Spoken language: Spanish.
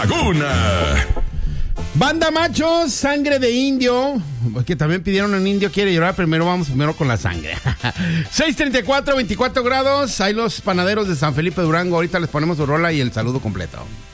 Laguna. Banda Machos, Sangre de Indio, que también pidieron un indio quiere llorar, vamos primero con la sangre. 6:34, 24 grados, hay los panaderos de San Felipe Durango, ahorita les ponemos su rola y el saludo completo.